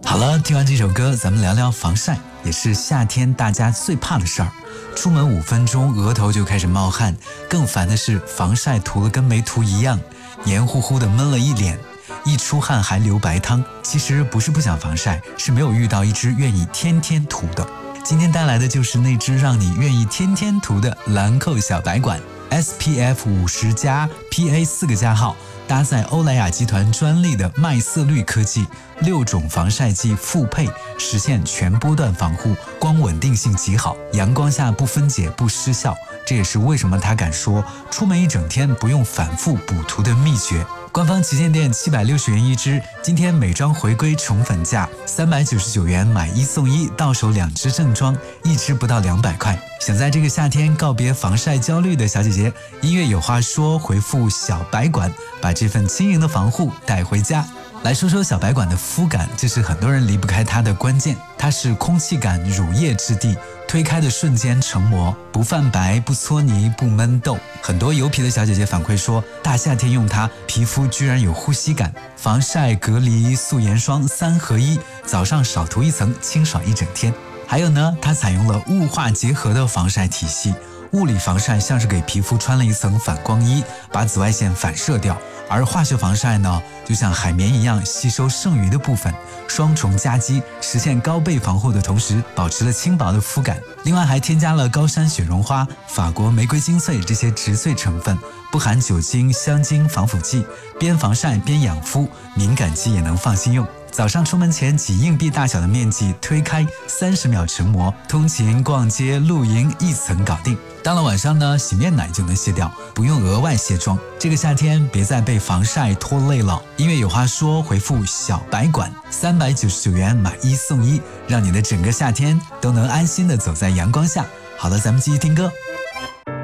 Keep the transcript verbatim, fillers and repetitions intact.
好了，听完这首歌，咱们聊聊防晒，也是夏天大家最怕的事儿。出门五分钟，额头就开始冒汗，更烦的是防晒涂了跟没涂一样，黏糊糊的闷了一脸，一出汗还流白汤。其实不是不想防晒，是没有遇到一支愿意天天涂的。今天带来的就是那支让你愿意天天涂的兰蔻小白管 S P F 五十加 P A 四个加号，搭载欧莱雅集团专利的麦色绿科技，六种防晒剂复配，实现全波段防护，光稳定性极好，阳光下不分解不失效。这也是为什么他敢说出门一整天不用反复补涂的秘诀。官方旗舰店七百六十元一支，今天美妆回归宠粉价三百九十九元买一送一，到手两支正装，一支不到两百块。想在这个夏天告别防晒焦虑的小姐姐，音乐有话说，回复小白管，把这份轻盈的防护带回家。来说说小白管的肤感，这是很多人离不开它的关键。它是空气感乳液质地，推开的瞬间成膜，不泛白不搓泥不闷痘。很多油皮的小姐姐反馈说，大夏天用它，皮肤居然有呼吸感。防晒隔离素颜霜三合一，早上少涂一层，清爽一整天。还有呢，它采用了雾化结合的防晒体系，物理防晒像是给皮肤穿了一层反光衣，把紫外线反射掉，而化学防晒呢，就像海绵一样吸收剩余的部分，双重夹击，实现高倍防护的同时，保持了轻薄的肤感。另外还添加了高山雪绒花、法国玫瑰精粹这些植萃成分，不含酒精、香精、防腐剂，边防晒边养肤，敏感肌也能放心用。早上出门前挤硬币大小的面积推开，三十秒成膜，通勤、逛街、露营一层搞定。到了晚上呢，洗面奶就能卸掉，不用额外卸妆。这个夏天别再被防晒拖累了。音乐有话说，回复小白管，三百九十九元买一送一，让你的整个夏天都能安心的走在阳光下。好了，咱们继续听歌。